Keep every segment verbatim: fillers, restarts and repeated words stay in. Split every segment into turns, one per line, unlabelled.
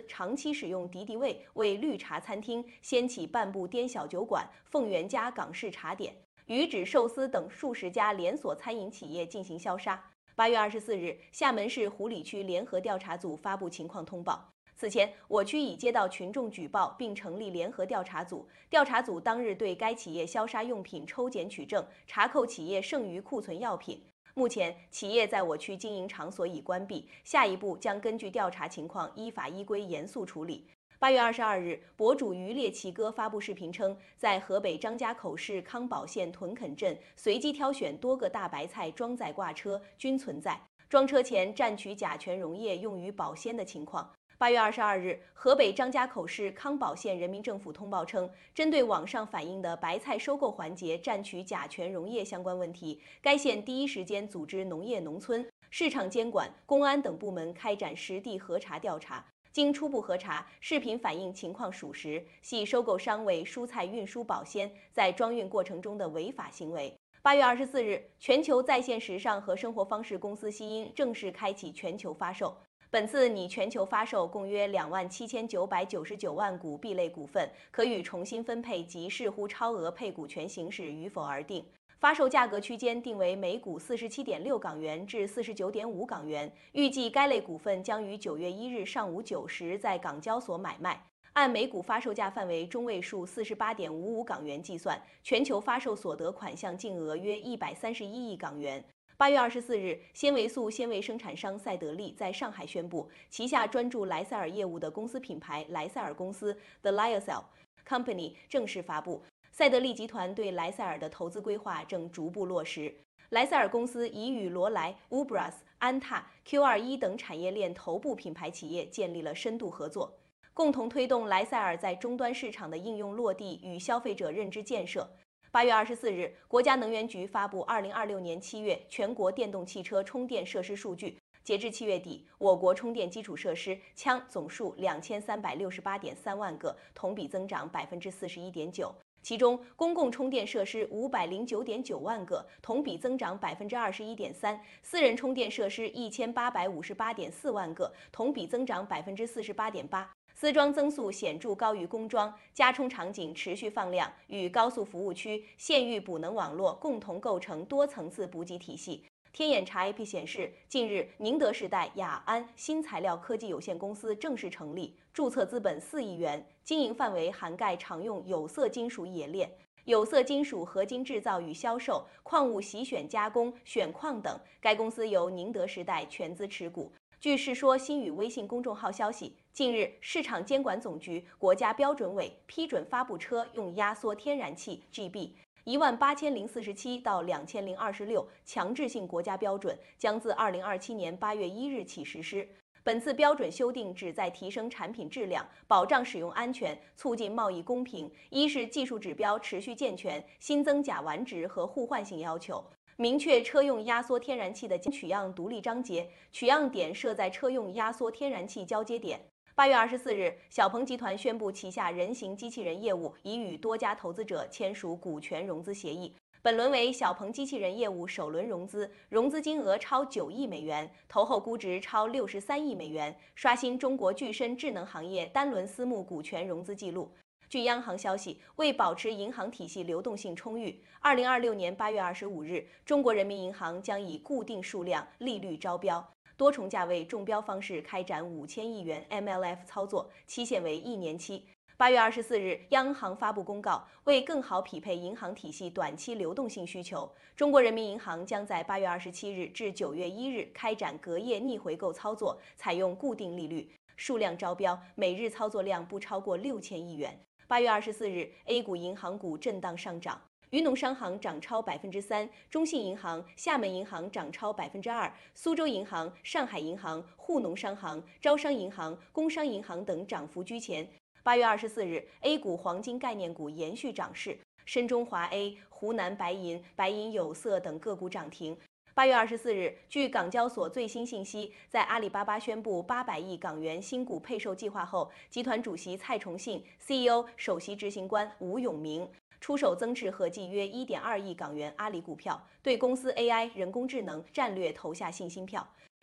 长期使用敌敌畏为绿茶餐厅掀起半步颠小酒馆、凤元家港式茶点、鱼指寿司等数十家连锁餐饮企业进行消杀。八月二十四日，厦门市湖里区联合调查组发布情况通报。此前，我区已接到群众举报，并成立联合调查组。调查组当日对该企业消杀用品抽检取证，查扣企业剩余库存药品。目前，企业在我区经营场所已关闭，下一步将根据调查情况，依法依规严肃处理。八月二十二日，博主渔猎奇哥发布视频称，在河北张家口市康宝县屯垦镇随机挑选多个大白菜装载挂车，均存在装车前蘸取甲醛溶液用于保鲜的情况。八月二十二日，河北张家口市康宝县人民政府通报称，针对网上反映的白菜收购环节蘸取甲醛溶液相关问题，该县第一时间组织农业农村、市场监管、公安等部门开展实地核查调查。经初步核查，视频反映情况属实，系收购商为蔬菜运输保鲜在装运过程中的违法行为。八月二十四日，全球在线时尚和生活方式公司西音正式开启全球发售。本次拟全球发售共约两万七千九百九十九万股 B 类股份，可予重新分配及视乎超额配股权行使与否而定。发售价格区间定为每股四十七点六港元至四十九点五港元。预计该类股份将于九月一日上午九时在港交所买卖。按每股发售价范围中位数四十八点五五港元计算，全球发售所得款项净额约一百三十一亿港元。八月二十四日，纤维素纤维生产商赛德利在上海宣布，旗下专注莱赛尔业务的公司品牌莱赛尔公司 The Lyocell Company 正式发布。赛德利集团对莱赛尔的投资规划正逐步落实。莱赛尔公司已与罗莱、Ubras、安踏、Q 二十一等产业链头部品牌企业建立了深度合作，共同推动莱赛尔在终端市场的应用落地与消费者认知建设。八月二十四日，国家能源局发布二零二六年七月全国电动汽车充电设施数据。截至七月底，我国充电基础设施枪总数两千三百六十八点三万个，同比增长百分之四十一点九。其中，公共充电设施五百零九点九万个，同比增长百分之二十一点三；私人充电设施一千八百五十八点四万个，同比增长百分之四十八点八。私装增速显著高于公装，加充场景持续放量，与高速服务区、县域补能网络共同构成多层次补给体系。天眼查 A P 显示，近日宁德时代雅安新材料科技有限公司正式成立，注册资本四亿元，经营范围涵盖常用有色金属冶炼、有色金属合金制造与销售、矿物洗选加工、选矿等。该公司由宁德时代全资持股。据世说新语微信公众号消息，近日市场监管总局、国家标准委批准发布车用压缩天然气 G B 一万八千零四十七到两千零二十六强制性国家标准，将自二零二七年八月一日起实施。本次标准修订旨在提升产品质量，保障使用安全，促进贸易公平。一是技术指标持续健全，新增甲烷值和互换性要求。明确车用压缩天然气的取样独立章节，取样点设在车用压缩天然气交接点。八月二十四日，小鹏集团宣布旗下人形机器人业务已与多家投资者签署股权融资协议。本轮为小鹏机器人业务首轮融资，融资金额超九亿美元，投后估值超六十三亿美元，刷新中国具身智能行业单轮私募股权融资记录。据央行消息，为保持银行体系流动性充裕，二零二六年八月二十五日，中国人民银行将以固定数量利率招标、多重价位中标方式开展五千亿元 M L F 操作，期限为一年期。八月二十四日，央行发布公告，为更好匹配银行体系短期流动性需求，中国人民银行将在八月二十七日至九月一日开展隔夜逆回购操作，采用固定利率，数量招标，每日操作量不超过六千亿元。八月二十四日 ，A 股银行股震荡上涨，渝农商行涨超百分之三，中信银行、厦门银行涨超百分之二，苏州银行、上海银行、沪农商行、招商银行、工商银行等涨幅居前。八月二十四日 ，A 股黄金概念股延续涨势，深中华 A、湖南白银、白银有色等个股涨停。八月二十四日，据港交所最新信息，在阿里巴巴宣布八百亿港元新股配售计划后，集团主席蔡崇信、C E O 首席执行官吴永明出手增持合计约一点二亿港元阿里股票，对公司 A I 人工智能战略投下信心票。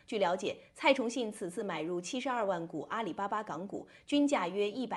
据了解，蔡崇信此次买入七十二万股阿里巴巴港股，均价约一百。